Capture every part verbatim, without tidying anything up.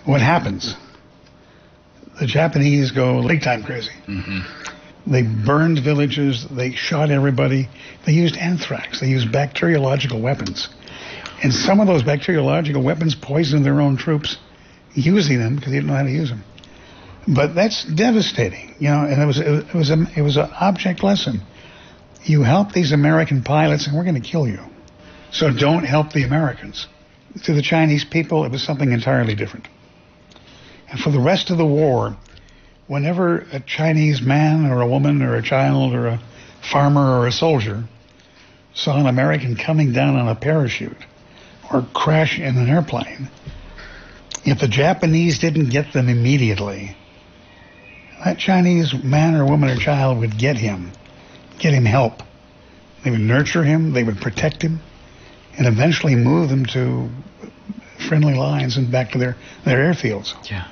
What happens? The Japanese go big time crazy. Mm-hmm. They burned villages. They shot everybody. They used anthrax. They used bacteriological weapons. And some of those bacteriological weapons poisoned their own troops, using them because they didn't know how to use them. But that's devastating, you know. And it was it was a it was an object lesson. You help these American pilots, and we're going to kill you. So don't help the Americans. To the Chinese people, it was something entirely different. And for the rest of the war, whenever a Chinese man or a woman or a child or a farmer or a soldier saw an American coming down on a parachute or crash in an airplane, if the Japanese didn't get them immediately, that Chinese man or woman or child would get him, get him help. They would nurture him, they would protect him, and eventually move them to friendly lines and back to their, their airfields. Yeah.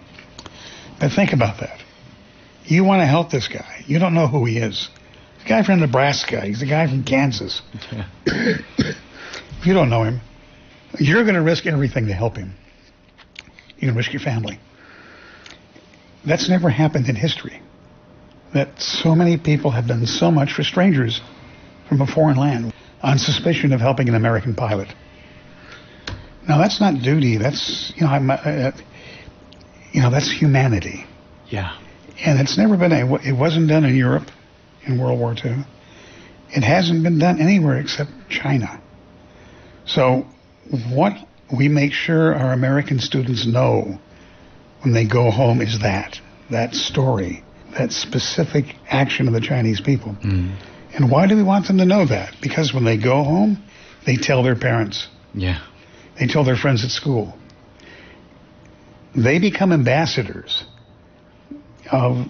But think about that. You want to help this guy. You don't know who he is. The guy from Nebraska. He's the guy from Kansas. Yeah. If you don't know him, you're going to risk everything to help him. You can risk your family. That's never happened in history. That so many people have done so much for strangers from a foreign land on suspicion of helping an American pilot. Now, that's not duty. That's, you know, I'm, uh, you know, that's humanity. Yeah. And it's never been, a, it wasn't done in Europe in World War Two. It hasn't been done anywhere except China. So what we make sure our American students know when they go home is that, that story, that specific action of the Chinese people. Mm. And why do we want them to know that? Because when they go home, they tell their parents. Yeah. They tell their friends at school. They become ambassadors of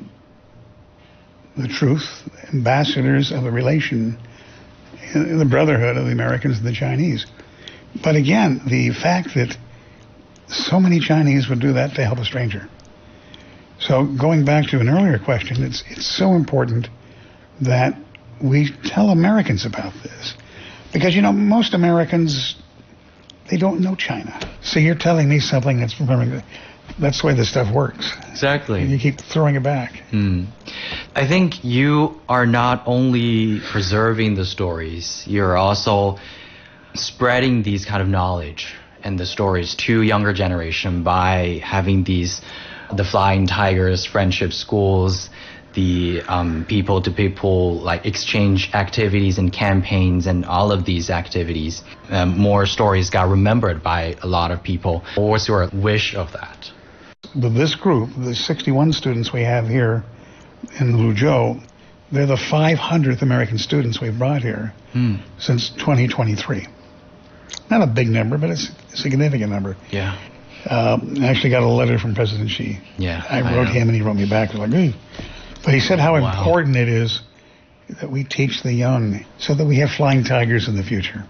the truth, ambassadors of the relation, the brotherhood of the Americans and the Chinese. But again, the fact that so many Chinese would do that to help a stranger. So going back to an earlier question, it's it's so important that we tell Americans about this. Because, you know, most Americans, they don't know China. So you're telling me something that's, that's the way this stuff works. Exactly. And you keep throwing it back. Mm. I think you are not only preserving the stories, you're also spreading these kind of knowledge and the stories to younger generation by having these, the Flying Tigers friendship schools, the um, people-to-people like exchange activities and campaigns and all of these activities. Um, more stories got remembered by a lot of people. What's your wish of that? With this group, the sixty-one students we have here in Luzhou, they're the five hundredth American students we've brought here mm. since twenty twenty-three. Not a big number, but it's a significant number. Yeah. Um, I actually got a letter from President Xi. Yeah. I wrote I him and he wrote me back. Like, hey. But he said how wow. important it is that we teach the young so that we have flying tigers in the future.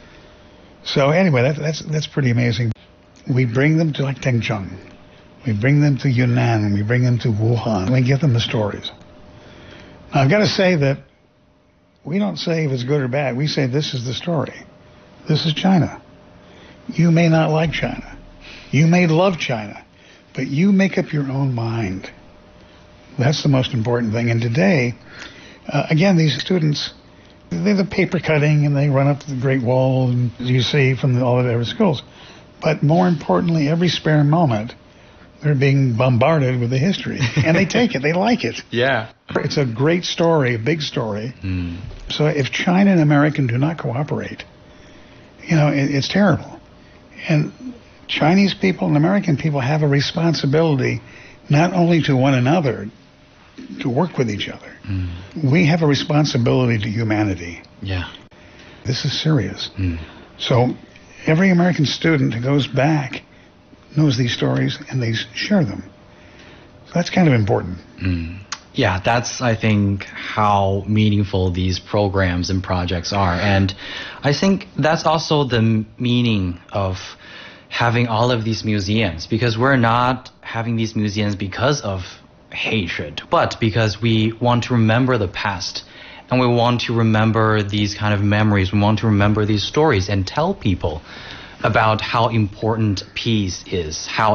So anyway, that, that's that's pretty amazing. We bring them to like Tengcheng. We bring them to Yunnan. We bring them to Wuhan. We give them the stories. Now, I've got to say that we don't say if it's good or bad. We say this is the story. This is China. You may not like China. You may love China. But you make up your own mind. That's the most important thing. And today, uh, again, these students, they're the paper cutting and they run up to the Great Wall, and you see from the, all the different schools. But more importantly, every spare moment, they're being bombarded with the history. And they take it. They like it. Yeah. It's a great story, a big story. Mm. So if China and America do not cooperate, you know, it, it's terrible. And Chinese people and American people have a responsibility not only to one another, to work with each other. Mm. We have a responsibility to humanity. Yeah. This is serious. Mm. So every American student who goes back knows these stories and they share them. So that's kind of important. Mm. Yeah, that's, I think, how meaningful these programs and projects are. And I think that's also the meaning of having all of these museums, because we're not having these museums because of hatred, but because we want to remember the past and we want to remember these kind of memories. We want to remember these stories and tell people about how important peace is, how